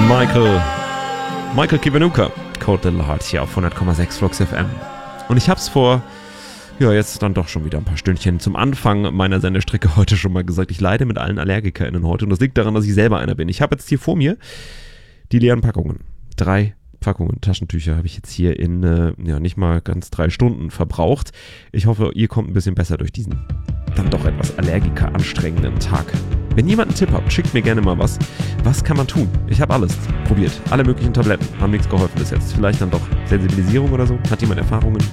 Michael Kiwanuka, Code Little Heart hier auf 100,6 Flux FM. Und ich hab's vor, jetzt dann doch schon wieder ein paar Stündchen zum Anfang meiner Sendestrecke heute schon mal gesagt, ich leide mit allen AllergikerInnen heute und das liegt daran, dass ich selber einer bin. Ich habe jetzt hier vor mir die leeren Packungen. 3 Packungen Taschentücher habe ich jetzt hier in nicht mal ganz 3 Stunden verbraucht. Ich hoffe, ihr kommt ein bisschen besser durch diesen dann doch etwas Allergiker anstrengenden Tag. Wenn jemand einen Tipp habt, schickt mir gerne mal was. Was kann man tun? Ich habe alles probiert. Alle möglichen Tabletten. Haben nichts geholfen bis jetzt. Vielleicht dann doch Sensibilisierung oder so? Hat jemand Erfahrungen?